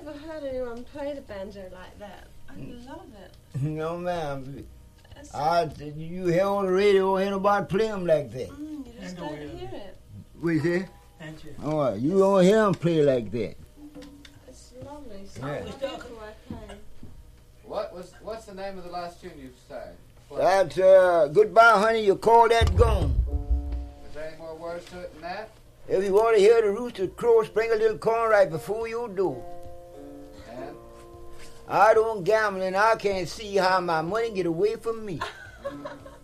never heard anyone play the banjo like that. I love it. No, ma'am. It's, You hear on the radio, ain't nobody play them like that. you just don't hear it. What you say? Thank you. Oh, you don't hear them play like that. It's lovely. So Yeah. beautiful I play. What's the name of the last tune you sang? That's Goodbye, Honey, you call that gone. Is there any more words to it than that? If you want to hear the rooster crow, sprinkle a little corn right before you do. And I don't gamble and I can't see how my money get away from me.